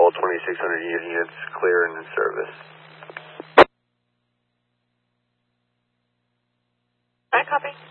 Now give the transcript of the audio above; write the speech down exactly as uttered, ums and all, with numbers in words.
all twenty-six hundred units clear and in service. I copy.